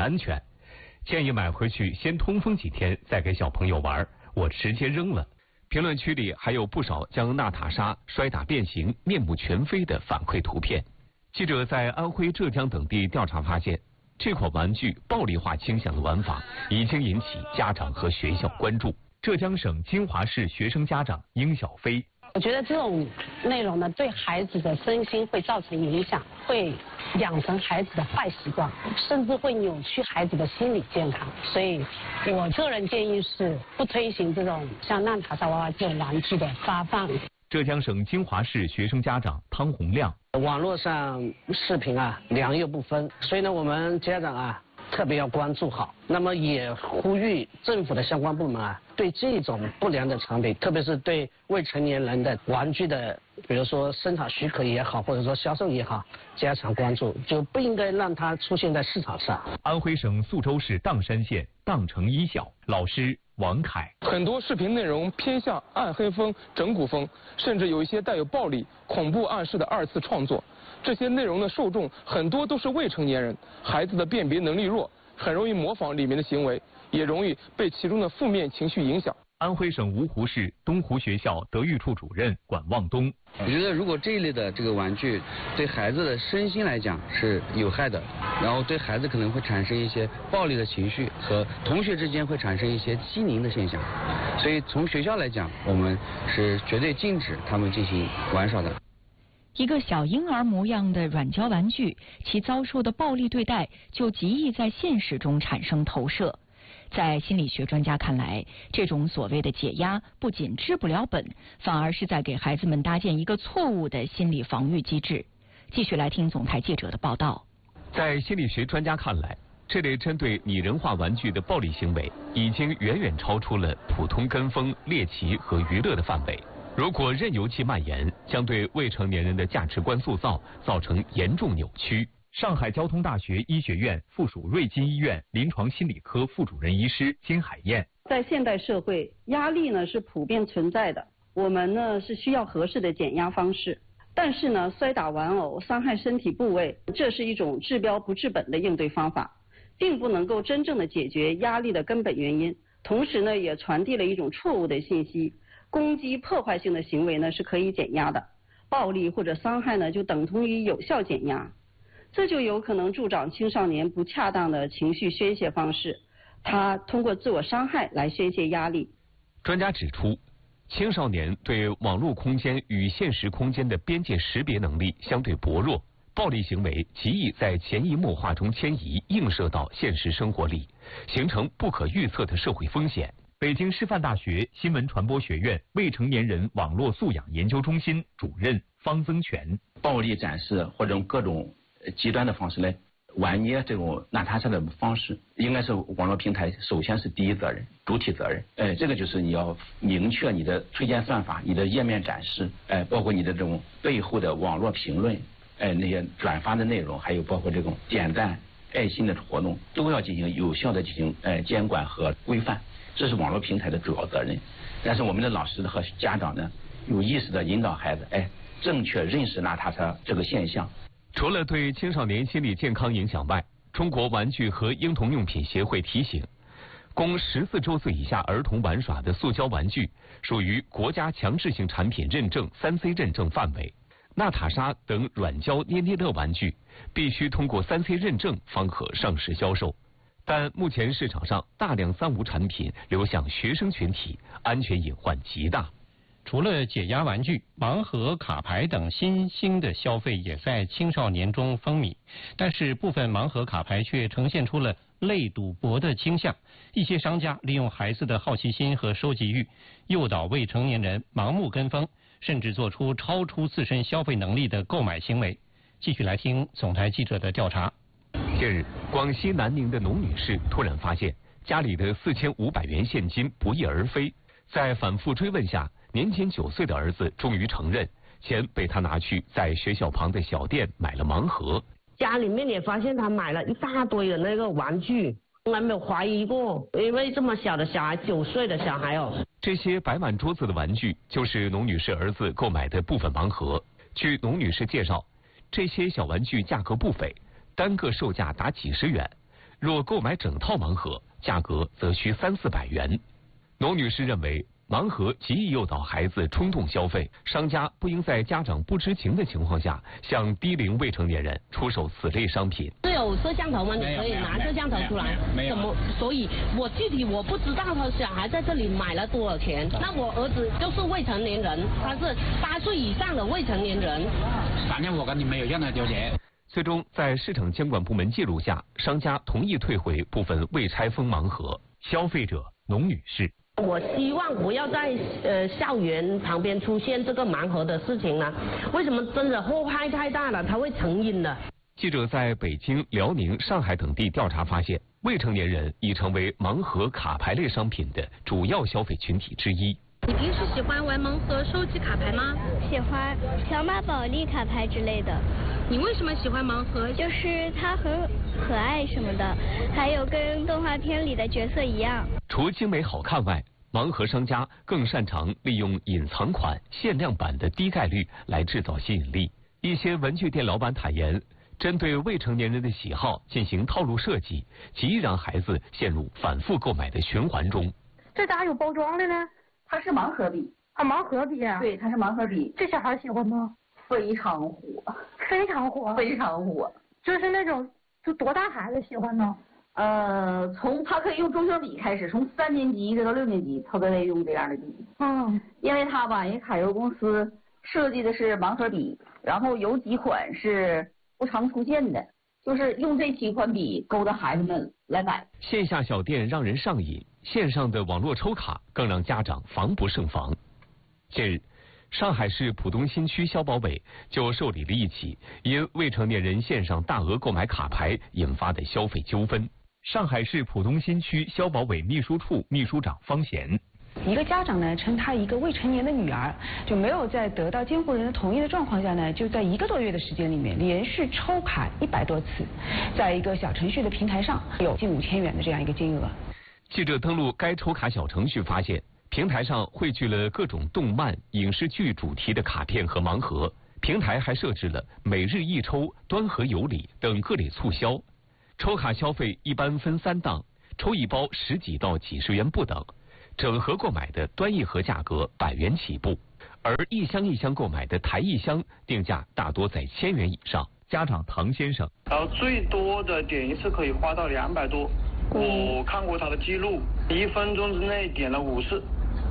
安全。建议买回去先通风几天再给小朋友玩，我直接扔了。评论区里还有不少将娜塔莎摔打变形、面目全非的反馈图片。记者在安徽、浙江等地调查发现，这款玩具暴力化倾向的玩法已经引起家长和学校关注。浙江省金华市学生家长殷小飞， 我觉得这种内容呢，对孩子的身心会造成影响，会养成孩子的坏习惯，甚至会扭曲孩子的心理健康。所以，我个人建议是不推行这种像娜塔莎娃娃这种玩具的发放。 浙江省金华市学生家长汤洪亮， 网络上视频良莠不分，所以呢，我们家长特别要关注好。那么也呼吁政府的相关部门对这种不良的产品，特别是对未成年人的玩具的，比如说生产许可也好，或者说销售也好，加强关注，就不应该让它出现在市场上。 安徽省宿州市砀山县砀城一小老师王凯， 很多视频内容偏向暗黑风、整蛊风，甚至有一些带有暴力、恐怖暗示的二次创作。这些内容的受众很多都是未成年人，孩子的辨别能力弱，很容易模仿里面的行为，也容易被其中的负面情绪影响。 安徽省芜湖市东湖学校德育处主任管望东， 我觉得如果这一类的这个玩具对孩子的身心来讲是有害的，然后对孩子可能会产生一些暴力的情绪，和同学之间会产生一些欺凌的现象，所以从学校来讲，我们是绝对禁止他们进行玩耍的。 一个小婴儿模样的软胶玩具，其遭受的暴力对待就极易在现实中产生投射。在心理学专家看来，这种所谓的解压不仅治不了本，反而是在给孩子们搭建一个错误的心理防御机制。继续来听总台记者的报道。 在心理学专家看来，这类针对拟人化玩具的暴力行为已经远远超出了普通跟风、猎奇和娱乐的范围。如果任由其蔓延，将对未成年人的价值观塑造造成严重扭曲。上海交通大学医学院附属瑞金医院临床心理科副主任医师金海燕， 在现代社会，压力呢是普遍存在的，我们呢是需要合适的减压方式。但是呢，摔打玩偶、伤害身体部位，这是一种治标不治本的应对方法，并不能够真正的解决压力的根本原因。同时呢，也传递了一种错误的信息。攻击破坏性的行为呢是可以减压的，暴力或者伤害呢就等同于有效减压，这就有可能助长青少年不恰当的情绪宣泄方式，他通过自我伤害来宣泄压力。 专家指出，青少年对网络空间与现实空间的边界识别能力相对薄弱，暴力行为极易在潜移默化中迁移映射到现实生活里，形成不可预测的社会风险。北京师范大学新闻传播学院未成年人网络素养研究中心主任方增全， 暴力展示或者用各种极端的方式来玩捏这种娜塔莎的方式，应该是网络平台首先是第一责任、主体责任。这个就是你要明确你的推荐算法、你的页面展示，包括你的这种背后的网络评论，那些转发的内容，还有包括这种点赞、爱心的活动，都要进行有效的进行监管和规范。这是网络平台的主要责任，但是我们的老师和家长呢，有意识的引导孩子，正确认识娜塔莎这个现象。 除了对青少年心理健康影响外，中国玩具和婴童用品协会提醒，供14周岁以下儿童玩耍的塑胶玩具属于国家强制性产品认证3C 认证范围。娜塔莎等软胶捏捏乐玩具必须通过3C 认证方可上市销售。但目前市场上大量3无产品流向学生群体，安全隐患极大。 除了解压玩具、盲盒、卡牌等新兴的消费也在青少年中风靡，但是部分盲盒卡牌却呈现出了类赌博的倾向。一些商家利用孩子的好奇心和收集欲，诱导未成年人盲目跟风，甚至做出超出自身消费能力的购买行为。继续来听总台记者的调查。 近日，广西南宁的农女士突然发现家里的4500元现金不翼而飞，在反复追问下，年仅9岁的儿子终于承认，钱被他拿去在学校旁的小店买了盲盒。 家里面也发现他买了一大堆的那个玩具，从来没有怀疑过，因为这么小的小孩，9岁的小孩哦。 这些摆满桌子的玩具就是农女士儿子购买的部分盲盒。据农女士介绍，这些小玩具价格不菲，单个售价达几十元。 若购买整套盲盒，价格则需300-400元。农女士认为，盲盒极易诱导孩子冲动消费，商家不应在家长不知情的情况下向低龄未成年人出售此类商品。 是有摄像头吗？你可以拿摄像头出来。怎么？所以我具体我不知道他小孩在这里买了多少钱。那我儿子就是未成年人，他是8岁以上的未成年人。 反正我跟你没有任何纠结。 最终，在市场监管部门介入下，商家同意退回部分未拆封盲盒。消费者农女士。 我希望不要在校园旁边出现这个盲盒的事情呢。为什么真的祸害太大了，它会成瘾的。 记者在北京、辽宁、上海等地调查发现，未成年人已成为盲盒卡牌类商品的主要消费群体之一。 你平时喜欢玩盲盒收集卡牌吗？ 喜欢，想买保利卡牌之类的。 你为什么喜欢盲盒？ 就是它很可爱什么的，还有跟动画片里的角色一样。 除精美好看外，盲盒商家更擅长利用隐藏款、限量版的低概率来制造吸引力。一些文具店老板坦言，针对未成年人的喜好进行套路设计，极易让孩子陷入反复购买的循环中。 这咋有包装的呢？ 它是盲盒笔啊，盲盒笔啊？ 对，它是盲盒笔。 这小孩喜欢吗？ 非常火， 非常火， 非常火。 就是那种，就多大孩子喜欢呢？ 从他可以用中小笔开始，从3年级一直到6年级，他都得用这样的笔。因为他吧，人揩油公司设计的是盲盒笔，然后有几款是不常出现的，就是用这几款笔勾搭孩子们来买。 线下小店让人上瘾，线上的网络抽卡更让家长防不胜防。近日，上海市浦东新区消保委就受理了一起因未成年人线上大额购买卡牌引发的消费纠纷。上海市浦东新区消保委秘书处秘书长方贤。 一个家长呢，称他一个未成年的女儿就没有在得到监护人的同意的状况下呢，就在1个多月的时间里面连续抽卡100多次，在一个小程序的平台上有近5000元的这样一个金额。 记者登录该抽卡小程序发现，平台上汇聚了各种动漫、影视剧主题的卡片和盲盒，平台还设置了每日一抽、端盒有礼等各类促销。抽卡消费一般分3档，抽一包10几到几十元不等。整盒购买的端一盒价格100元起步，而一箱一箱购买的台一箱定价大多在1000元以上。家长唐先生， 然后最多的点一次可以花到200多，我看过他的记录，1分钟之内点了5次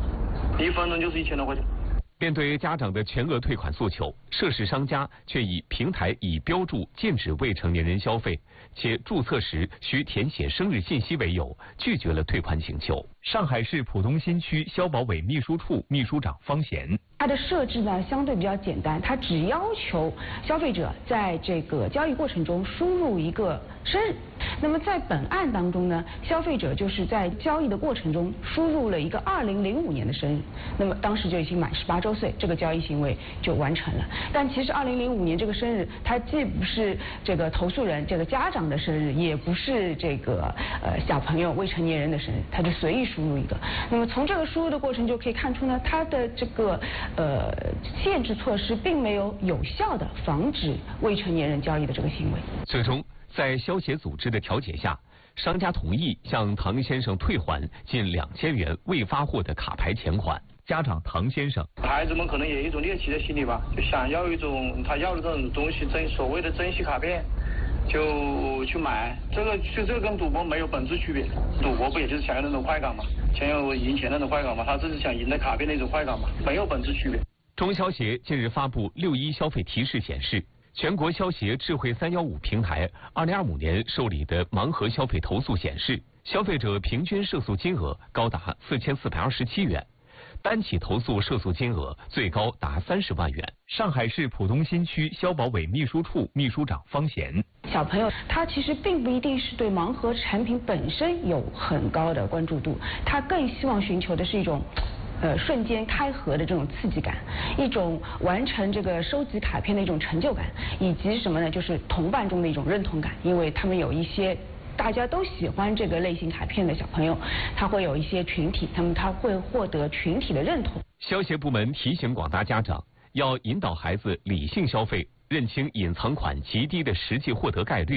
，1分钟就是1000多块钱。 面对家长的全额退款诉求，涉事商家却以平台已标注禁止未成年人消费，且注册时需填写生日信息为由，拒绝了退款请求。上海市浦东新区消保委秘书处秘书长方贤， 它的设置呢相对比较简单，它只要求消费者在这个交易过程中输入一个生日。那么在本案当中呢，消费者就是在交易的过程中输入了一个2005年的生日，那么当时就已经满18周岁，这个交易行为就完成了。但其实2005年这个生日，它既不是这个投诉人这个家长的生日，也不是这个小朋友未成年人的生日，他就随意输入一个。那么从这个输入的过程就可以看出呢，它的这个限制措施并没有有效的防止未成年人交易的这个行为。 最终，在消协组织的调解下，商家同意向唐先生退还近2000元未发货的卡牌钱款。家长唐先生， 孩子们可能也有一种猎奇的心理吧，就想要一种他要的这种东西，所谓的珍稀卡片，就去买。这个跟赌博没有本质区别，赌博不也就是想要那种快感嘛，想要赢钱那种快感嘛，他这是想赢得卡片那种快感嘛，没有本质区别。 中消协近日发布6.1消费提示显示，全国消协智慧315平台2025年受理的盲盒消费投诉显示，消费者平均涉诉金额高达4427元，单起投诉涉诉金额最高达30万元。上海市浦东新区消保委秘书处秘书长方贤， 小朋友他其实并不一定是对盲盒产品本身有很高的关注度，他更希望寻求的是一种瞬间开盒的这种刺激感，一种完成这个收集卡片的一种成就感，以及什么呢？就是同伴中的一种认同感，因为他们有一些大家都喜欢这个类型卡片的小朋友，他会有一些群体，他会获得群体的认同。 消协部门提醒广大家长，要引导孩子理性消费，认清隐藏款极低的实际获得概率，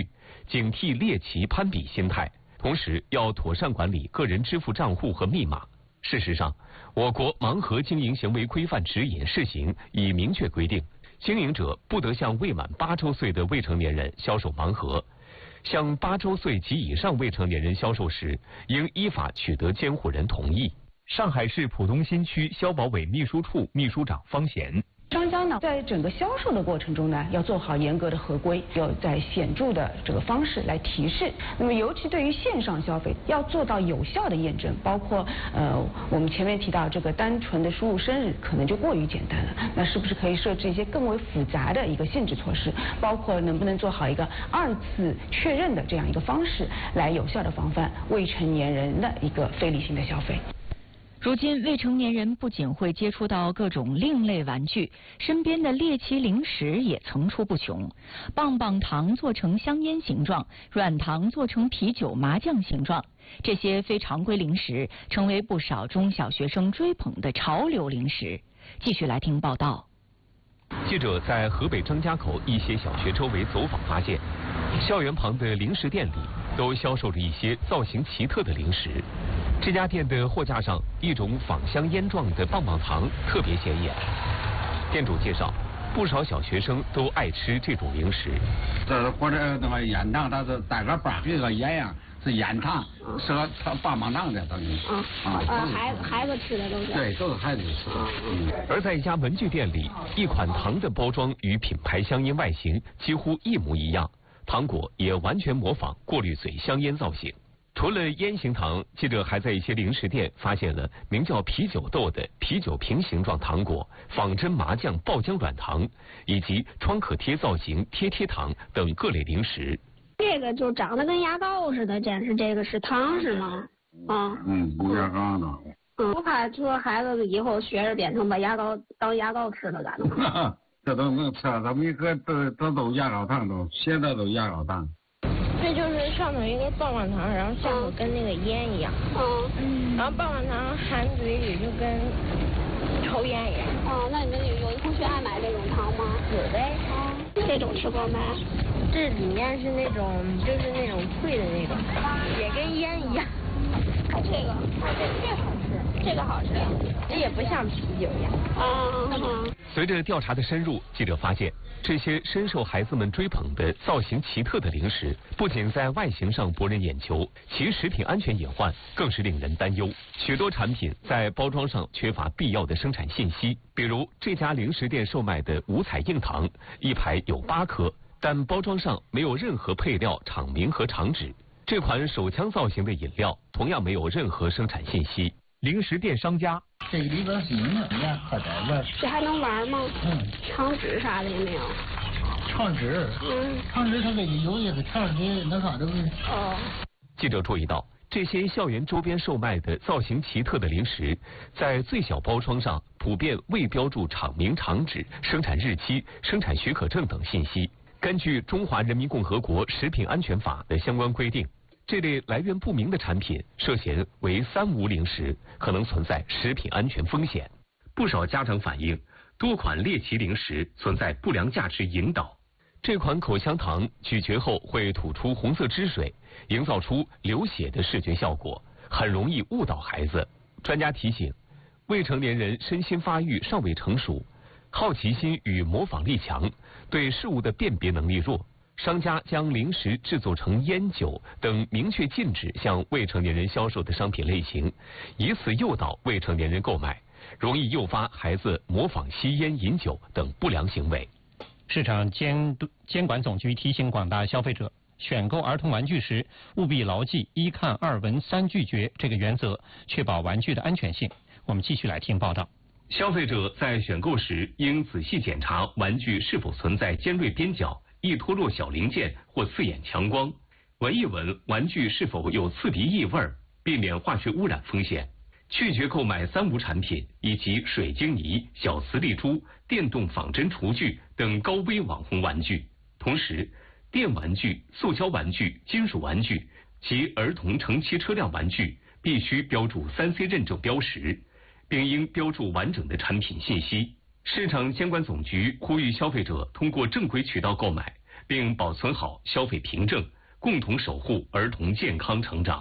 警惕猎奇攀比心态，同时要妥善管理个人支付账户和密码。事实上，我国盲盒经营行为规范指引试行已明确规定，经营者不得向未满8周岁的未成年人销售盲盒，向8周岁及以上未成年人销售时，应依法取得监护人同意。 上海市浦东新区消保委秘书处秘书长方贤。 商家呢，在整个销售的过程中呢，要做好严格的合规，要在显著的这个方式来提示。那么，尤其对于线上消费，要做到有效的验证，包括我们前面提到这个单纯的输入生日可能就过于简单了，那是不是可以设置一些更为复杂的一个限制措施？包括能不能做好一个2次确认的这样一个方式，来有效的防范未成年人的一个非理性的消费。 如今，未成年人不仅会接触到各种另类玩具，身边的猎奇零食也层出不穷。棒棒糖做成香烟形状，软糖做成啤酒、麻将形状，这些非常规零食成为不少中小学生追捧的潮流零食。继续来听报道。 记者在河北张家口一些小学周围走访发现，校园旁的零食店里都销售着一些造型奇特的零食。这家店的货架上，一种仿香烟状的棒棒糖特别显眼。店主介绍，不少小学生都爱吃这种零食。 这是或者那个烟糖，它是带个棒，比个烟样，是烟糖，是个棒棒糖的等于。 孩子吃的都是。 对，都是孩子吃的。 而在一家文具店里，一款糖的包装与品牌香烟外形几乎一模一样，糖果也完全模仿过滤嘴香烟造型。除了烟形糖，记者还在一些零食店发现了名叫啤酒豆的啤酒瓶形状糖果、仿真麻将爆浆软糖，以及创可贴造型贴贴糖等各类零食。 这个就长得跟牙膏似的，这个是糖是吗？ 牙膏呢。 不怕说孩子以后学着变成把牙膏当牙膏吃了干的吗？ 这都能吃，他们一个都牙膏糖，都写的都牙膏糖。 这就是上头一个棒棒糖，然后下头跟那个烟一样。然后棒棒糖含嘴里就跟抽烟一样。 那你们有的同学爱买这种糖吗？ 有呗。 这种吃过没？ 这里面是那种就是那种脆的那种，也跟烟一样。 这个好吃，这个好吃， 这也不像啤酒一样。 随着调查的深入，记者发现，这些深受孩子们追捧的造型奇特的零食，不仅在外形上博人眼球，其食品安全隐患更是令人担忧。许多产品在包装上缺乏必要的生产信息，比如这家零食店售卖的五彩硬糖，一排有8颗，但包装上没有任何配料、厂名和厂址。这款手枪造型的饮料同样没有任何生产信息。零食店商家， 这里边是营养的，可在玩。 这还能玩吗？厂址啥的也没有。 厂址，厂址它这里有一个厂址，那啥都是。 记者注意到，这些校园周边售卖的造型奇特的零食，在最小包装上普遍未标注厂名、厂址、生产日期、生产许可证等信息。根据《中华人民共和国食品安全法》的相关规定，这类来源不明的产品涉嫌为3无零食，可能存在食品安全风险。不少家长反映，多款猎奇零食存在不良价值引导。这款口香糖咀嚼后会吐出红色汁水，营造出流血的视觉效果，很容易误导孩子。专家提醒，未成年人身心发育尚未成熟，好奇心与模仿力强，对事物的辨别能力弱。商家将零食制作成烟酒等明确禁止向未成年人销售的商品类型，以此诱导未成年人购买，容易诱发孩子模仿吸烟、饮酒等不良行为。 市场监管总局提醒广大消费者，选购儿童玩具时务必牢记1看2闻3拒绝这个原则，确保玩具的安全性。我们继续来听报道。 消费者在选购时应仔细检查玩具是否存在尖锐边角、易脱落小零件或刺眼强光，闻一闻玩具是否有刺鼻异味，避免化学污染风险。拒绝购买3无产品以及水晶泥、小磁力珠、电动仿真厨具等高危网红玩具。同时，电玩具、塑胶玩具、金属玩具及儿童乘骑车辆玩具必须标注3C 认证标识，并应标注完整的产品信息。市场监管总局呼吁消费者通过正规渠道购买，并保存好消费凭证， 共同守护儿童健康成长。